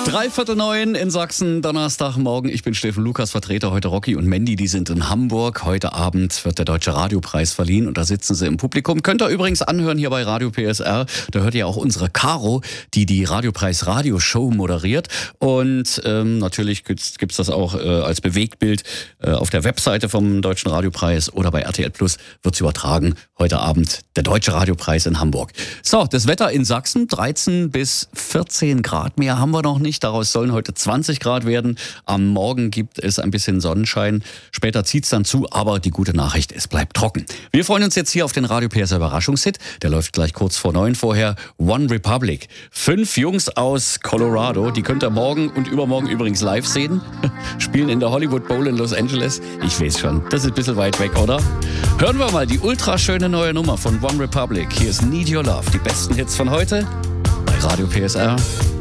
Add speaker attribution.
Speaker 1: 8:45 in Sachsen, Donnerstagmorgen. Ich bin Steffen Lukas, Vertreter heute Rocky und Mandy, die sind in Hamburg. Heute Abend wird der Deutsche Radiopreis verliehen und da sitzen sie im Publikum. Könnt ihr übrigens anhören hier bei Radio PSR. Da hört ihr auch unsere Caro, die Radiopreis Radioshow moderiert. Und natürlich gibt's das auch als Bewegtbild auf der Webseite vom Deutschen Radiopreis oder bei RTL Plus wird's übertragen. Heute Abend der Deutsche Radiopreis in Hamburg. So, das Wetter in Sachsen, 13 bis 14 Grad. Mehr haben wir noch nicht. Daraus sollen heute 20 Grad werden. Am Morgen gibt es ein bisschen Sonnenschein. Später zieht's dann zu, aber die gute Nachricht, es bleibt trocken. Wir freuen uns jetzt hier auf den Radio PSR Überraschungshit. Der läuft gleich kurz vor 9. Vorher One Republic. 5 Jungs aus Colorado, die könnt ihr morgen und übermorgen übrigens live sehen. Spielen in der Hollywood Bowl in Los Angeles. Ich weiß schon, das ist ein bisschen weit weg, oder? Hören wir mal die ultraschöne neue Nummer von One Republic. Hier ist Need Your Love. Die besten Hits von heute bei Radio PSR.